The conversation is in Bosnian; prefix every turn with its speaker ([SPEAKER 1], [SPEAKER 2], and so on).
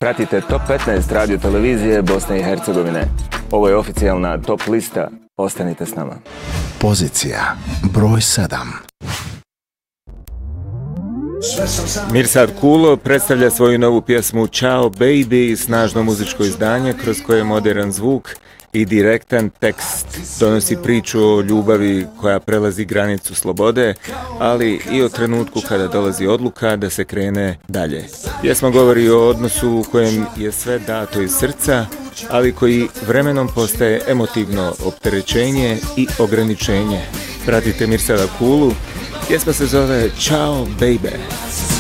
[SPEAKER 1] Pratite Top 15 radio televizije Bosne i Hercegovine. Ovo je oficijalna top lista. Ostanite s nama.
[SPEAKER 2] Pozicija broj 7.
[SPEAKER 1] Mirsad Kulo predstavlja svoju novu pjesmu Ciao Baby, snažno muzičko izdanje kroz koje moderan zvuk i direktan tekst donosi priču o ljubavi koja prelazi granicu slobode, ali i o trenutku kada dolazi odluka da se krene dalje. Pjesma govori o odnosu u kojem je sve dato iz srca, ali koji vremenom postaje emotivno opterećenje i ograničenje. Pratite Mirsada Kulu, pjesma se zove Ciao Baby.